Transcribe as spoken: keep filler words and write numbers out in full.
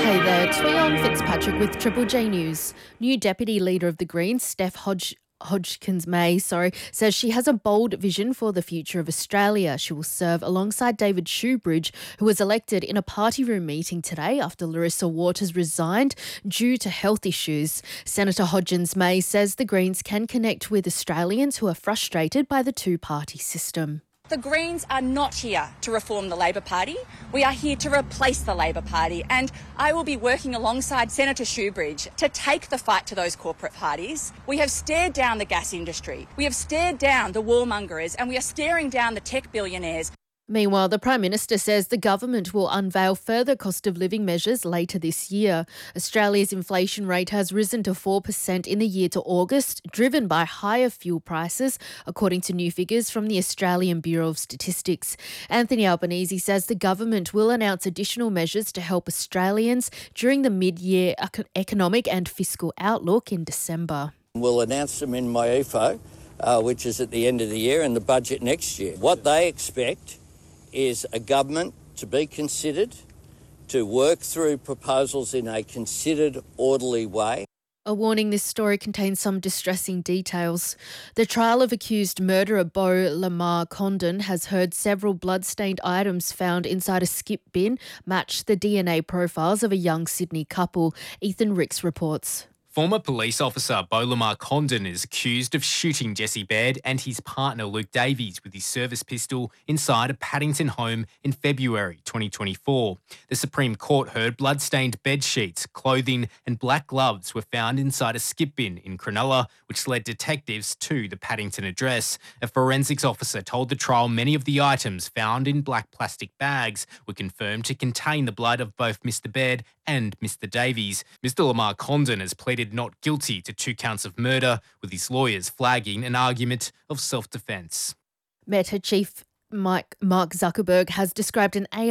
Hey there, Tweon Fitzpatrick with Triple J News. New Deputy Leader of the Greens, Steph Hodge. Hodgkins May, sorry, says she has a bold vision for the future of Australia. She will serve alongside David Shoebridge, who was elected in a party room meeting today after Larissa Waters resigned due to health issues. Senator Hodgkins May says the Greens can connect with Australians who are frustrated by the two-party system. The Greens are not here to reform the Labor Party. We are here to replace the Labor Party, and I will be working alongside Senator Shoebridge to take the fight to those corporate parties. We have stared down the gas industry. We have stared down the warmongers, and we are staring down the tech billionaires. Meanwhile, the Prime Minister says the government will unveil further cost of living measures later this year. Australia's inflation rate has risen to four percent in the year to August, driven by higher fuel prices, according to new figures from the Australian Bureau of Statistics. Anthony Albanese says the government will announce additional measures to help Australians during the mid-year economic and fiscal outlook in December. We'll announce them in my E F O, uh, which is at the end of the year, and the budget next year. What they expect is a government to be considered, to work through proposals in a considered, orderly way. A warning, this story contains some distressing details. The trial of accused murderer Beau Lamar Condon has heard several blood-stained items found inside a skip bin match the D N A profiles of a young Sydney couple. Ethan Ricks reports. Former police officer Beau Lamar Condon is accused of shooting Jesse Baird and his partner Luke Davies with his service pistol inside a Paddington home in February twenty twenty-four. The Supreme Court heard blood-stained bed sheets, clothing and black gloves were found inside a skip bin in Cronulla, which led detectives to the Paddington address. A forensics officer told the trial many of the items found in black plastic bags were confirmed to contain the blood of both Mister Baird and Mister Davies. Mister Lamar Condon has pleaded not guilty to two counts of murder, with his lawyers flagging an argument of self-defence. Meta chief Mike, Mark Zuckerberg has described an A I